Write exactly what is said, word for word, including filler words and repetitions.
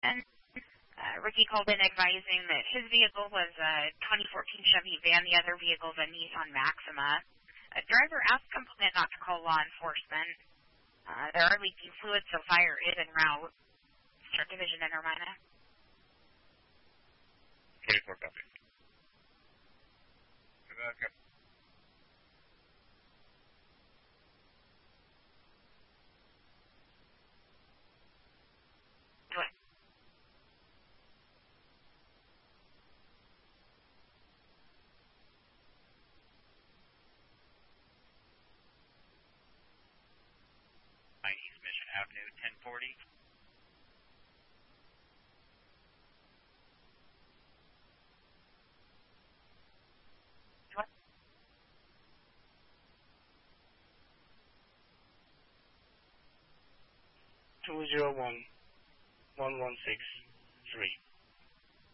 And uh, Ricky called in advising that his vehicle was a twenty fourteen Chevy van. The other vehicle is a Nissan Maxima. A driver asked complainant not to call law enforcement. Uh, there are leaking fluids, so fire is en route. Start division in Romina. twenty-four copy. Okay. What? East Mission Avenue, ten forty. What? Two zero one one one six three.